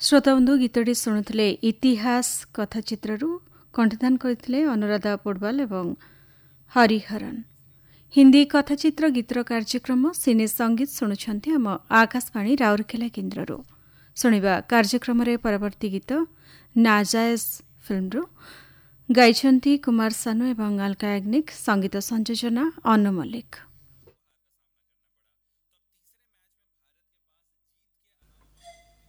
श्रोताबंधु गीतटी शुणुले इतिहास कथाचित्रु कंठदान करथिले अनुराधा पोडवाल एवं हरिहरन। हिंदी कथाचित्र गीतर कार्यक्रम सिने संगीत शुणुछंती आम आकाशवाणी राउरकेला केन्द्ररू। शुणिबा कार्यक्रम रे परवर्ती गीत नाजायज फिल्मरू गाइछंती कुमार सानू एवं अलका याग्निक, संगीत संयोजना अनु मल्लिक।